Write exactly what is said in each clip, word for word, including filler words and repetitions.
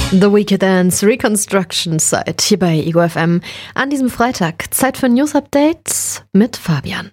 The Wicked Dance Reconstruction Site hier bei Ego F M an diesem Freitag. Zeit für ein News Update mit Fabian.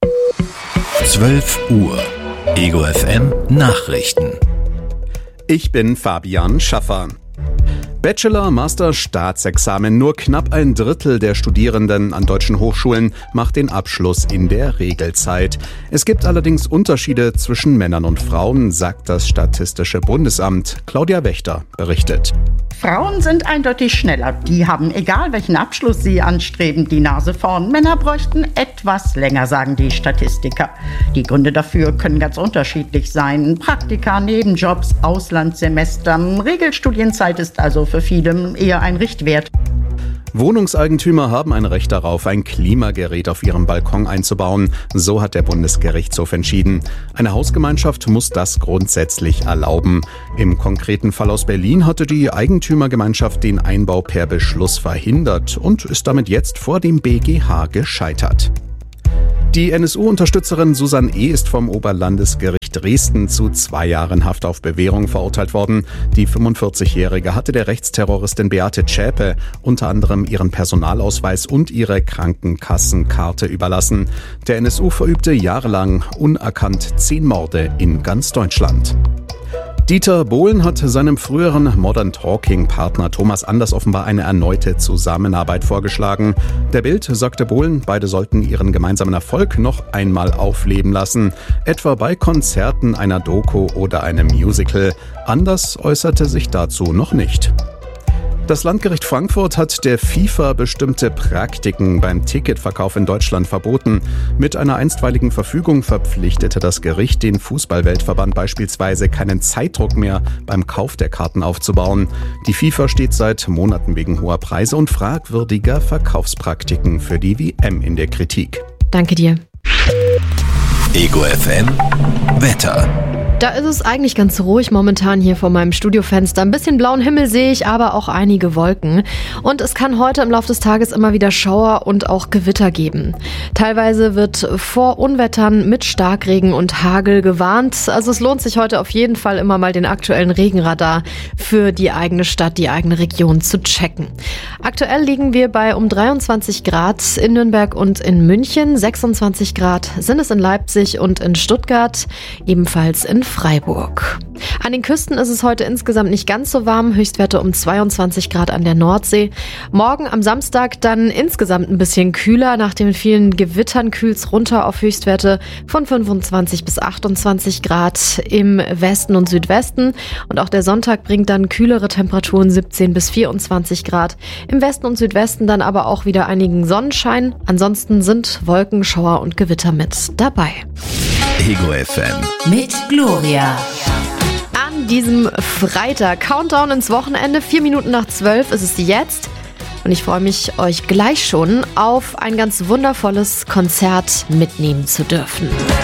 zwölf Uhr. Ego F M Nachrichten. Ich bin Fabian Schaffer. Bachelor, Master, Staatsexamen. Nur knapp ein Drittel der Studierenden an deutschen Hochschulen macht den Abschluss in der Regelzeit. Es gibt allerdings Unterschiede zwischen Männern und Frauen, sagt das Statistische Bundesamt. Claudia Wächter berichtet. Frauen sind eindeutig schneller. Die haben, egal welchen Abschluss sie anstreben, die Nase vorn. Männer bräuchten etwas länger, sagen die Statistiker. Die Gründe dafür können ganz unterschiedlich sein. Praktika, Nebenjobs, Auslandssemester. Regelstudienzeit ist also für viele eher ein Richtwert. Wohnungseigentümer haben ein Recht darauf, ein Klimagerät auf ihrem Balkon einzubauen. So hat der Bundesgerichtshof entschieden. Eine Hausgemeinschaft muss das grundsätzlich erlauben. Im konkreten Fall aus Berlin hatte die Eigentümergemeinschaft den Einbau per Beschluss verhindert und ist damit jetzt vor dem B G H gescheitert. Die N S U-Unterstützerin Susan E. ist vom Oberlandesgericht Dresden zu zwei Jahren Haft auf Bewährung verurteilt worden. Die fünfundvierzigjährige hatte der Rechtsterroristin Beate Zschäpe unter anderem ihren Personalausweis und ihre Krankenkassenkarte überlassen. Der N S U verübte jahrelang unerkannt zehn Morde in ganz Deutschland. Dieter Bohlen hat seinem früheren Modern Talking-Partner Thomas Anders offenbar eine erneute Zusammenarbeit vorgeschlagen. Der Bild sagte Bohlen, beide sollten ihren gemeinsamen Erfolg noch einmal aufleben lassen, etwa bei Konzerten, einer Doku oder einem Musical. Anders äußerte sich dazu noch nicht. Das Landgericht Frankfurt hat der FIFA bestimmte Praktiken beim Ticketverkauf in Deutschland verboten. Mit einer einstweiligen Verfügung verpflichtete das Gericht den Fußballweltverband beispielsweise, keinen Zeitdruck mehr beim Kauf der Karten aufzubauen. Die FIFA steht seit Monaten wegen hoher Preise und fragwürdiger Verkaufspraktiken für die W M in der Kritik. Danke dir. Ego F M Wetter. Da ist es eigentlich ganz ruhig momentan hier vor meinem Studiofenster. Ein bisschen blauen Himmel sehe ich, aber auch einige Wolken. Und es kann heute im Laufe des Tages immer wieder Schauer und auch Gewitter geben. Teilweise wird vor Unwettern mit Starkregen und Hagel gewarnt. Also es lohnt sich heute auf jeden Fall immer mal den aktuellen Regenradar für die eigene Stadt, die eigene Region zu checken. Aktuell liegen wir bei um dreiundzwanzig Grad in Nürnberg und in München. sechsundzwanzig Grad sind es in Leipzig und in Stuttgart, ebenfalls in Freiburg. An den Küsten ist es heute insgesamt nicht ganz so warm, Höchstwerte um zweiundzwanzig Grad an der Nordsee. Morgen am Samstag dann insgesamt ein bisschen kühler, nach den vielen Gewittern kühlt's runter auf Höchstwerte von fünfundzwanzig bis achtundzwanzig Grad im Westen und Südwesten. Und auch der Sonntag bringt dann kühlere Temperaturen, siebzehn bis vierundzwanzig Grad. Im Westen und Südwesten dann aber auch wieder einigen Sonnenschein. Ansonsten sind Wolken, Schauer und Gewitter mit dabei. Ego F M mit Gloria. An diesem Freitag, Countdown ins Wochenende, vier Minuten nach zwölf ist es jetzt. Und ich freue mich, euch gleich schon auf ein ganz wundervolles Konzert mitnehmen zu dürfen.